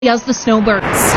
as the Snowbirds.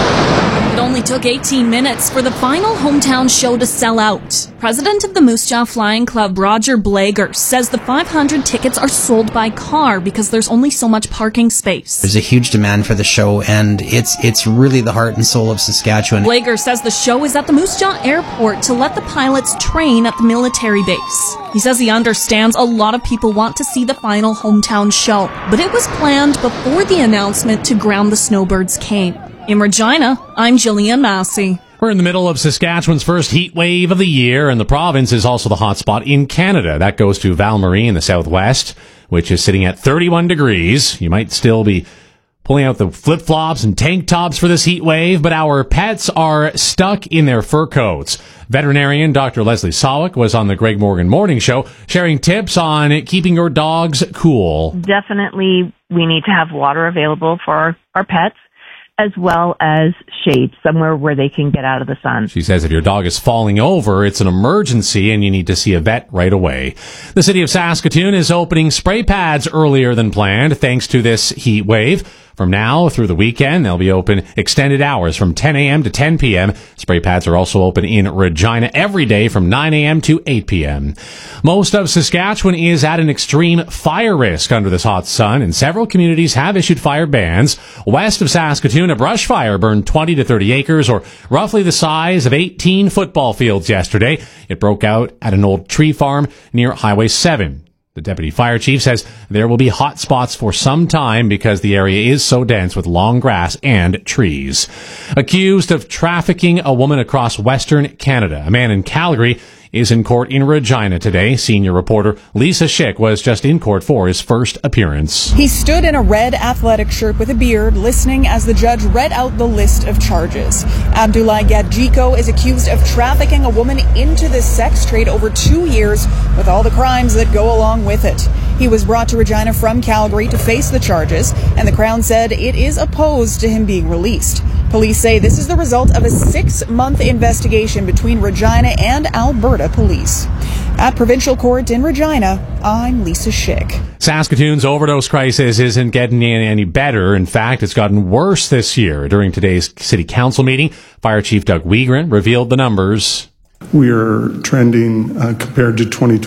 It only took 18 minutes for the final hometown show to sell out. President of the Moose Jaw Flying Club, Roger Blager, says the 500 tickets are sold by car because there's only so much parking space. There's a huge demand for the show, and it's really the heart and soul of Saskatchewan. Blager says the show is at the Moose Jaw Airport to let the pilots train at the military base. He says he understands a lot of people want to see the final hometown show, but it was planned before the announcement to ground the Snowbirds came. In Regina, I'm Jillian Massey. We're in the middle of Saskatchewan's first heat wave of the year, and the province is also the hotspot in Canada. That goes to Val-Marie in the southwest, which is sitting at 31 degrees. You might still be pulling out the flip-flops and tank tops for this heat wave, but our pets are stuck in their fur coats. Veterinarian Dr. Leslie Sawick was on the Greg Morgan Morning Show, sharing tips on keeping your dogs cool. Definitely, we need to have water available for our pets, as well as shade, somewhere where they can get out of the sun. She says if your dog is falling over, it's an emergency and you need to see a vet right away. The city of Saskatoon is opening spray pads earlier than planned thanks to this heat wave. From now through the weekend, they'll be open extended hours from 10 a.m. to 10 p.m. Spray pads are also open in Regina every day from 9 a.m. to 8 p.m. Most of Saskatchewan is at an extreme fire risk under this hot sun, and several communities have issued fire bans. West of Saskatoon, a brush fire burned 20 to 30 acres, or roughly the size of 18 football fields yesterday. It broke out at an old tree farm near Highway 7. The deputy fire chief says there will be hot spots for some time because the area is so dense with long grass and trees. Accused of trafficking a woman across Western Canada, a man in Calgary is in court in Regina today. Senior reporter Lisa Schick was just in court for his first appearance. He stood in a red athletic shirt with a beard, listening as the judge read out the list of charges. Abdullah Gadjiko is accused of trafficking a woman into the sex trade over 2 years, with all the crimes that go along with it. He was brought to Regina from Calgary to face the charges, and the Crown said it is opposed to him being released. Police say this is the result of a 6-month investigation between Regina and Alberta Police. At Provincial Court in Regina, I'm Lisa Schick. Saskatoon's overdose crisis isn't getting any better. In fact, it's gotten worse this year. During today's City Council meeting, Fire Chief Doug Wiegren revealed the numbers. We are trending, compared to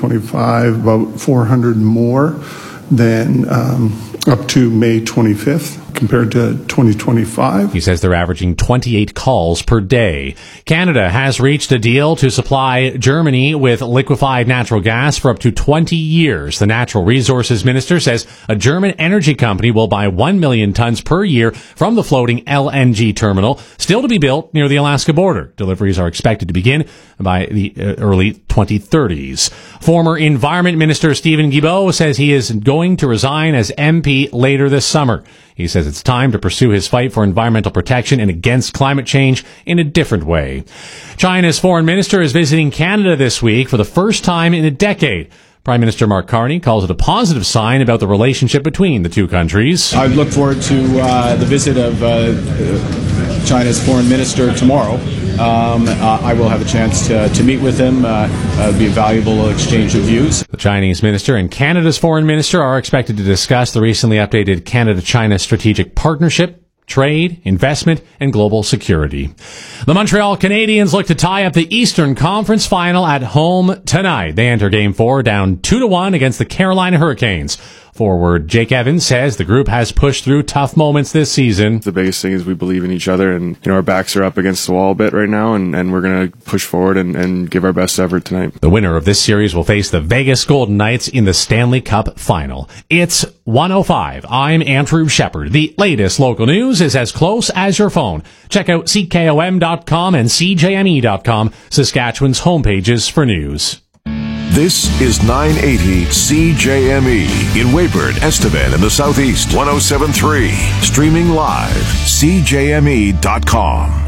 2025, about 400 more than up to May 25th. Compared to 2025. He says they're averaging 28 calls per day. Canada has reached a deal to supply Germany with liquefied natural gas for up to 20 years. The Natural Resources Minister says a German energy company will buy 1 million tons per year from the floating LNG terminal, still to be built near the Alaska border. Deliveries are expected to begin by the early 2030s. Former Environment Minister Stephen Guilbeault says he is going to resign as MP later this summer. He says it's time to pursue his fight for environmental protection and against climate change in a different way. China's foreign minister is visiting Canada this week for the first time in a decade. Prime Minister Mark Carney calls it a positive sign about the relationship between the two countries. I look forward to the visit of China's foreign minister tomorrow. I will have a chance to meet with him. It'll be a valuable exchange of views. The Chinese minister and Canada's foreign minister are expected to discuss the recently updated Canada-China strategic partnership, trade, investment, and global security. The Montreal Canadiens look to tie up the Eastern Conference Final at home tonight. They enter Game 4 down 2-1 against the Carolina Hurricanes. Forward Jake Evans says the group has pushed through tough moments this season. The biggest thing is we believe in each other, and our backs are up against the wall a bit right now, and we're going to push forward and give our best effort tonight. The winner of this series will face the Vegas Golden Knights in the Stanley Cup Final. It's 1:05. I'm Andrew Shepard. The latest local news is as close as your phone. Check out CKOM.com and CJME.com, Saskatchewan's homepages for news. This is 980 CJME in Weyburn, Estevan, in the Southeast. 107.3. Streaming live. CJME.com.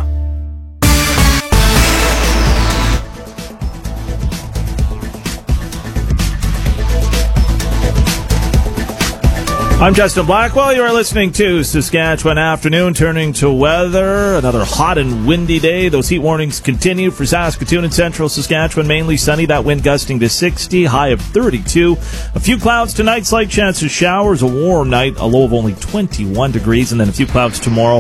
I'm Justin Blackwell. You are listening to Saskatchewan Afternoon. Turning to weather, another hot and windy day. Those heat warnings continue for Saskatoon and central Saskatchewan. Mainly sunny, that wind gusting to 60, high of 32. A few clouds tonight, slight chance of showers, a warm night, a low of only 21 degrees, and then a few clouds tomorrow.